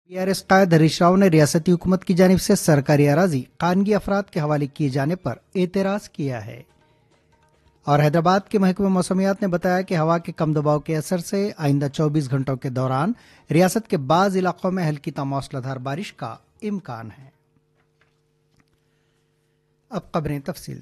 TRS कायद हरीश राव ने रियासती हुकूमत की जानिब से सरकारी अराजी खानगी अफराद के हवाले किए जाने पर एतराज किया है। और हैदराबाद के महकमे मौसमियात ने बताया कि हवा के कम दबाव के असर से आइंदा 24 घंटों के दौरान रियासत के बाज इलाकों में हल्की ता मौसलाधार बारिश का इम्कान है। अब खबरें तफसील